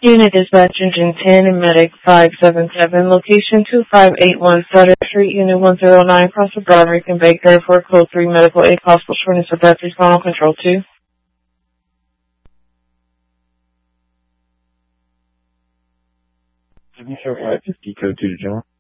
Unit Dispatch Engine 10 and Medic 577, location 2581 Sutter Street, Unit 109, across the Broderick and Baker, for Code 3 Medical Aid, Possible Shortness of Breath, Respond Control 2. Signature 550, code 2 to John.